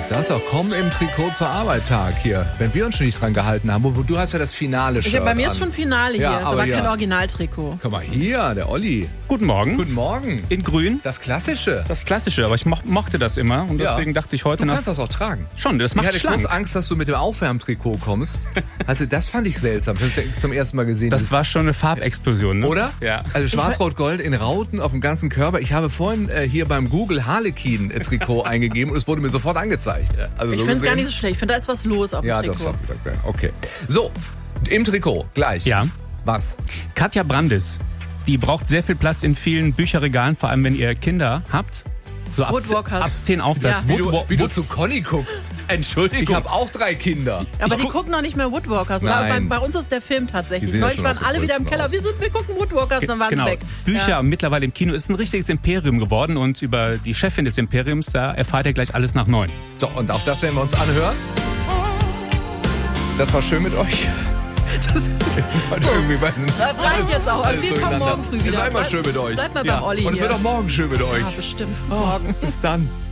sag doch, komm im Trikot zur Arbeit Tag hier, wenn wir uns schon nicht dran gehalten haben. Du hast ja das Finale-Shirt Bei mir an. ist schon Finale hier, Ja, ist aber aber kein ja. Originaltrikot. Guck mal hier, der Olli. Guten Morgen. Guten Morgen. In grün. Das Klassische. Das Klassische, aber ich mochte das immer und Ja. deswegen dachte ich heute Du kannst das auch tragen. Schon, das Ich macht hatte kurz schlank. Angst, dass du mit dem Aufwärmtrikot kommst. Also das fand ich seltsam. Das habe ich zum ersten Mal gesehen. Das war schon eine Farbexplosion, ne? Oder? Ja. Also schwarz-rot-gold in Rauten auf dem ganzen Körper. Ich habe vorhin hier beim Google Harlequin-Trikot eingegeben und es wurde mir sofort angezeigt. Also Ich so finde es gar gesehen- nicht so schlecht. Ich finde, da ist was los auf dem Ja, Trikot. das ist auch wieder geil. Okay. So, im Trikot, gleich. Ja. Was? Katja Brandis, die braucht sehr viel Platz in vielen Bücherregalen, vor allem wenn ihr Kinder habt. So ab Woodwalkers. 10 aufwärts. Ja. Wie du zu Conny guckst. Ich Entschuldigung. habe auch 3 Kinder. Aber die gucken noch nicht mehr Woodwalkers. Nein. Bei uns ist der Film Die tatsächlich. sehen ja Neulich schon waren aus der alle wieder im Größten Keller. aus. Wir gucken Woodwalkers, dann waren sie Genau. weg. Bücher Ja. mittlerweile im Kino ist ein richtiges Imperium geworden und über die Chefin des Imperiums, da erfahrt ihr gleich alles nach 9. So, und auch das werden wir uns anhören. Das war schön mit euch. Das reicht jetzt auch. Alles Wir kommen durcheinander. morgen früh Es wieder. war immer schön mit euch. Bleib mal Ja. beim Olli Und es hier. wird auch morgen schön mit euch. Ja, bestimmt. Bis morgen. Bis dann.